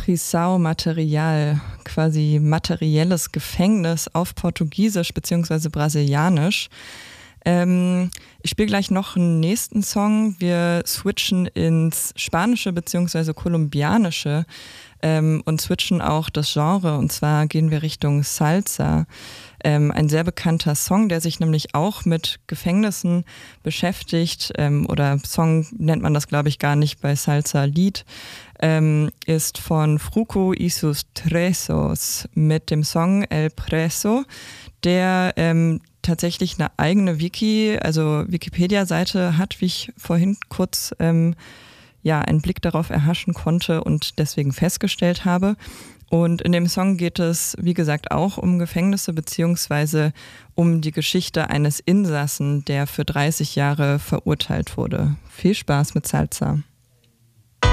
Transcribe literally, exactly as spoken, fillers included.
Prisão Material, quasi materielles Gefängnis auf Portugiesisch bzw. Brasilianisch. Ähm, ich spiele gleich noch einen nächsten Song. Wir switchen ins Spanische bzw. Kolumbianische ähm, und switchen auch das Genre. Und zwar gehen wir Richtung Salsa. Ähm, ein sehr bekannter Song, der sich nämlich auch mit Gefängnissen beschäftigt. Ähm, oder Song nennt man das, glaube ich, gar nicht bei Salsa, Lied. Ähm, ist von Fruco y sus Tresos mit dem Song El Preso, der ähm, tatsächlich eine eigene Wiki, also Wikipedia-Seite hat, wie ich vorhin kurz ähm, ja, einen Blick darauf erhaschen konnte und deswegen festgestellt habe. Und in dem Song geht es, wie gesagt, auch um Gefängnisse beziehungsweise um die Geschichte eines Insassen, der für dreißig Jahre verurteilt wurde. Viel Spaß mit Salsa.